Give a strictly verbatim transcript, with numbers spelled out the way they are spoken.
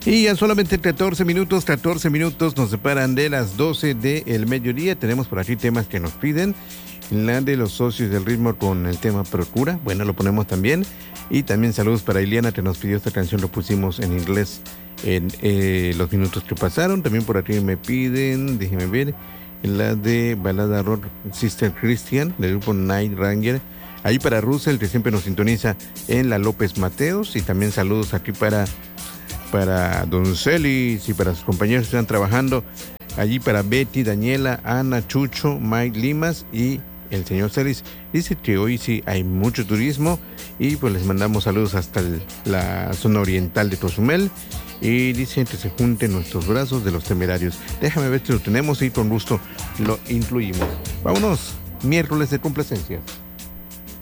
Y ya solamente catorce minutos, catorce minutos nos separan de las doce del mediodía. Tenemos por aquí temas que nos piden. La de los socios del ritmo con el tema Procura. Bueno, lo ponemos también. Y también saludos para Iliana que nos pidió esta canción. Lo pusimos en inglés en eh, los minutos que pasaron. También por aquí me piden, déjenme ver, la de balada rock Sister Christian del grupo Night Ranger. Ahí para Russell, que siempre nos sintoniza en la López Mateos. Y también saludos aquí para... para Don Celis y para sus compañeros que están trabajando allí, para Betty, Daniela, Ana, Chucho, Mike Limas y el señor Celis. Dice que hoy sí hay mucho turismo y pues les mandamos saludos hasta el, la zona oriental de Cozumel, y dicen que se junten nuestros brazos de los temerarios. Déjame ver si lo tenemos y con gusto lo incluimos. Vámonos, miércoles de complacencias.